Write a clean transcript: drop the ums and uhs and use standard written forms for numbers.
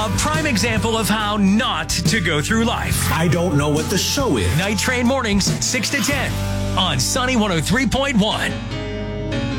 A prime example of how not to go through life. I don't know what the show is. Night Train mornings, 6 to 10 on Sunny 103.1.